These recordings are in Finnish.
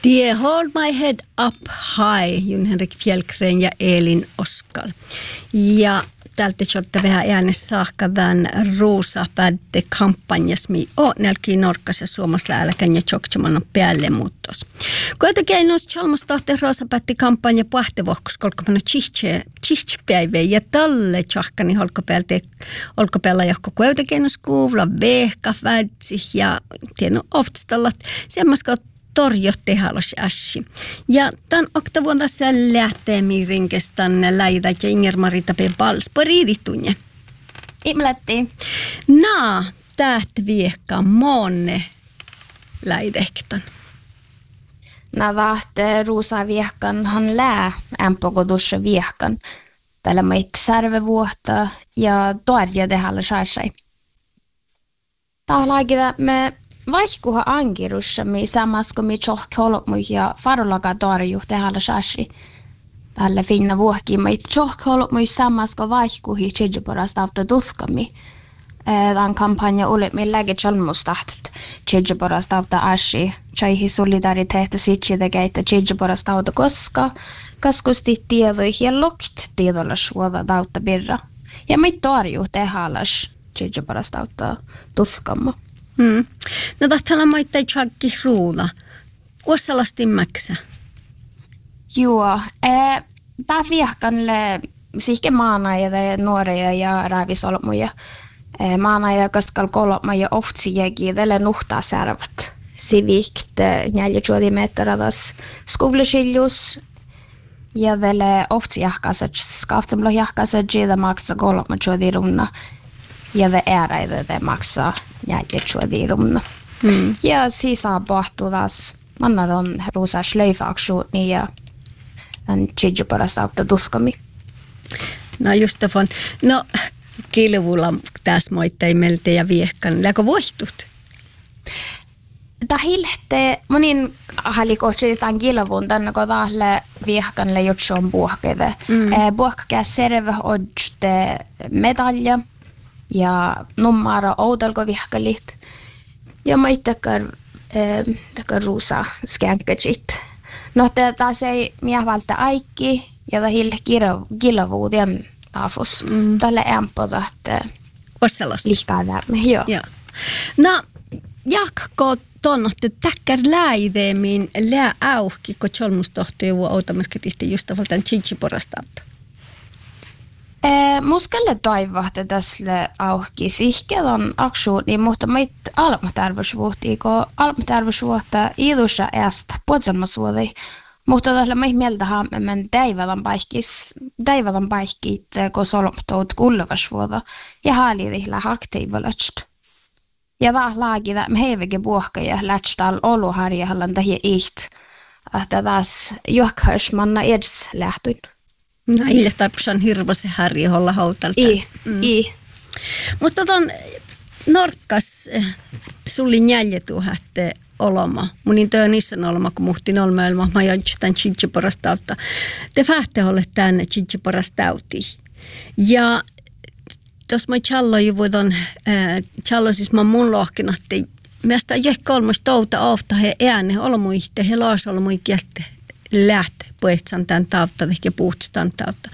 Die Hold My Head Up High, Jon-Henrik Fjällgren ja Elin Oskal. Ja tältä jotta vähän äänessä saakka tämän Rosa Pädde kampanjas, mi on nälkiin Norkkas ja Suomessa älkän ja Tjokchaman on päälle muuttos. Kuitenkin noissa chalmassa tohteen Rosa Pädde kampanja puhtevohkus, kolko mä tsihpäivä ja talle tjahkani olkopäällä johko kuitenkin noissa kuuvla vehka vädsi ja tiedän oftstallat semmoista torjotte halos ässi. Ja tämän oktavuonna se lähtee rinkestan läitä ja Inger-Marita P. Bals. Poriidittunne. Imlättiin. Täht viekka monne läidehtan. Tahte Rosa viekkan han lää ämpokodussa viekkan. Tällä meit särvevuotta ja torjade halos ässi. Tahlaikida me vaihkuha ankirussami samas kun mi tjohkolmui ja farolaga torju tehalla sashi. Tälle finna vuoki mi tjohkolmui samas kun vaihkuhi tjidjuporasta avta tuskami. Tämän kampanja oli mi läge chalmustahtet tjidjuporasta avta ashi. Tjaihi solidariteetta sitside keitä tjidjuporasta avta kaskusti tiedoi ja lukt tiedolla suoda tauta birra. Ja mi torju tehallas tjidjuporasta avta tuskamma. No tahtalla maittai tjaggi ruuda. Osalasti mäksä? Joo. Tää viehkanle sihke maanaida nuoria ja räävisolmuja. Maanaida kaskal kolmaja oftsiegi tälle nuhtaa särvat. Sivikt 4 metriä tas skovlesiljus. Ja tälle oftsiahkaset skaftemlohjahkaset jida maksa kolmaja runna. Ja det det maksaa jäljetsjuodirumna. Ja sisään pohtuu taas mannaron Rosa slöjfaaksuuni ja tämän tjidjuporasta autta tuskami. No just tafon. No kilvulla tässä moittai meiltä ja viehkan. Läkö voihtut? Tahilhte monin halikohtsetetaan kilvun tänne kun tahle viehkanle jutsuun puhkede. Puhkea serve odjte medalja. Ja numara oudelko vihkalit. Ja mä itsekään Rosa skänkäsit. No taas ei miehvalta aikki ja tahille kilavuuden taafus. Tälle ämpoda, että liikaa därme. Joo. No, jakko tonnotte täkkär läidemin lää auki, kun tjolmustohti jo outamerkitihti just tavallaan tjidjiporasta. Muskelle toivahti tässä auki sihkelän aksuuni, mutta meitä almatarvosvuotta ilussa ästä potsamasuoli. Mutta tällä meitä mieltä haamme täivälan paikkiit, kun solmtout kulluvasvuotta ja haaliidihillä aktiivalöst. Ja taas laagida me heiväkin puhka ja lähtstal oluharjahallan tähän iht, että taas juokkaismanna edes lähtuin. No, ille tarpsan hirveästi härjiholla hautalta. Mutta Norkkas sulli jäljetuhätte oloma. Munin töö niissä oloma, kun muhtin olma. Mä joudun tämän tjidjiporasta autta. Te fähte olet tänne tjidjiporasta auti. Ja tuossa mä challo siis mä mun lohkinatti. Meistä jäi 3 touta ofta he ääne olmuihte, he laas olmuikieltä. Lähtee poetsan tämän tautta, ehkä puhutstaan tautta.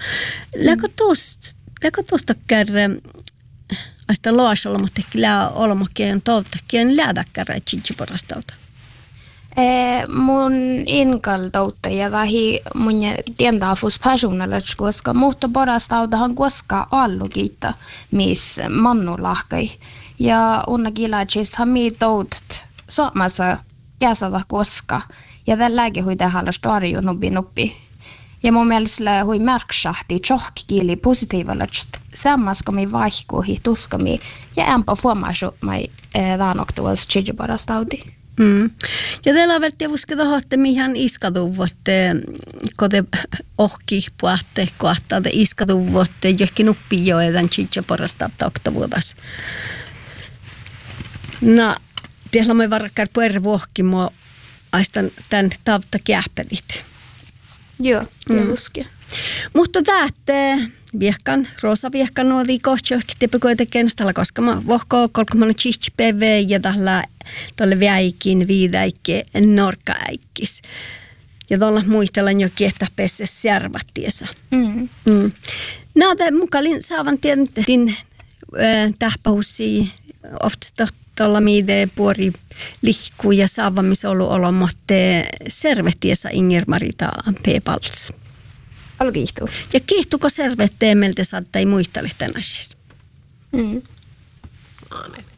Läkö tuosta kärre, aista loasalla, mutta ehkä lää olmakeen tautakin läädäkärä tjidjiporasta tauta? Mun inkal tautta ja vähi mun tiendaafus personalets, koska mutta porasta tautahan koska allukiita, missä mannu lahkai. Ja unna kilaatsis mi tautat saamassa käsata koska. Ja tälläkin hui tähän storju nuppi. Ja mun mielestä hui märksahti tjohkikieli positiivalla sammas kun mi vaihkuhi tuskami ja ämpä fuomasu mai taanoktuvallis tjidjiporasta auti. Ja teillä on välttämättä uskota hoitte mihin iskaduvotte, kun te ohki puhutte, kohtaa te iskaduvotte johonkin nuppi jo edan tjidjiporasta oktavuotas. No, teillä on varkkaan puervuohki mua. Aistan tämän tautta kähpätit. Joo, te uskee. Mutta täältä viehkan, roosa viehkan nuoti kohti tipukoitakin stalla koska mä vohko kolkomana chichpv ja tällä väikin viidäikke norkkaäikkis. Ja tuolla muistellaan jo kiehtä pesse särvattiesa. Näitä mukalin saavan tietin tähpähusia ofta tuolla miide puori lihkuu ja saavamisolu olo, mutta servettiesa Inger-Marita P-Pals. Olo kiihtuu. Ja kiihtuuko servetteen meiltä saattaa muistella tänään?